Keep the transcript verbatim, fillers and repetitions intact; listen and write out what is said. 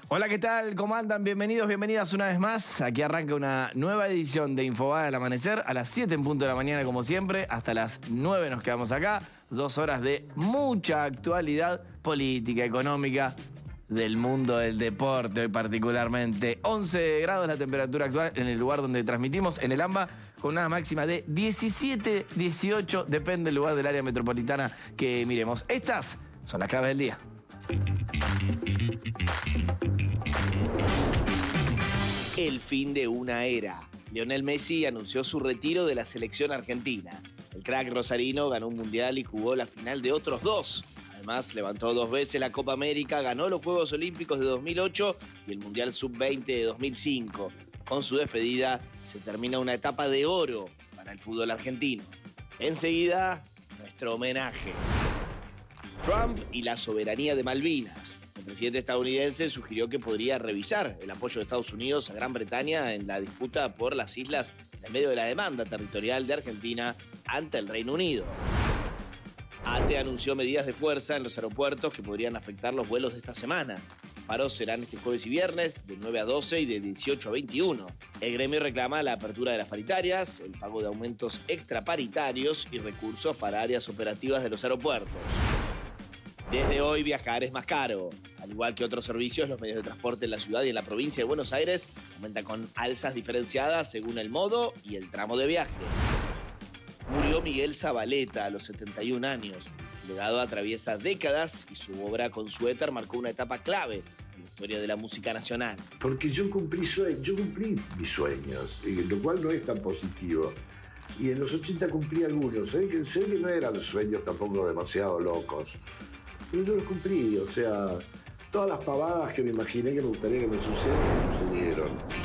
Hola, ¿qué tal? ¿Cómo andan? Bienvenidos, bienvenidas una vez más. Aquí arranca una nueva edición de Infobae al amanecer, a las siete en punto de la mañana, como siempre. Hasta las nueve nos quedamos acá. Dos horas de mucha actualidad política, económica, del mundo del deporte hoy particularmente. once grados la temperatura actual en el lugar donde transmitimos, en el AMBA, con una máxima de diecisiete, dieciocho, depende del lugar del área metropolitana que miremos. Estas son las claves del día. El fin de una era. Lionel Messi anunció su retiro de la selección argentina. El crack rosarino ganó un mundial y jugó la final de otros dos. Además, levantó dos veces la Copa América, ganó los Juegos Olímpicos de dos mil ocho y el Mundial sub veinte de dos mil cinco. Con su despedida, se termina una etapa de oro para el fútbol argentino. Enseguida, nuestro homenaje. Trump y la soberanía de Malvinas. El presidente estadounidense sugirió que podría revisar el apoyo de Estados Unidos a Gran Bretaña en la disputa por las islas en medio de la demanda territorial de Argentina ante el Reino Unido. A T E anunció medidas de fuerza en los aeropuertos que podrían afectar los vuelos de esta semana. Paros serán este jueves y viernes, de nueve a doce y de dieciocho a veintiuno. El gremio reclama la apertura de las paritarias, el pago de aumentos extraparitarios y recursos para áreas operativas de los aeropuertos. Desde hoy viajar es más caro. Al igual que otros servicios, los medios de transporte en la ciudad y en la provincia de Buenos Aires aumentan con alzas diferenciadas según el modo y el tramo de viaje. Murió Miguel Zavaleta a los setenta y un años. Su legado atraviesa décadas y su obra con suéter marcó una etapa clave en la historia de la música nacional. Porque yo cumplí, sue- yo cumplí mis sueños, y lo cual no es tan positivo. Y en los ochenta cumplí algunos, ¿eh? que sé que no eran sueños tampoco demasiado locos. Pero yo los cumplí, o sea, todas las pavadas que me imaginé que me gustaría que me sucedieran, me sucedieron.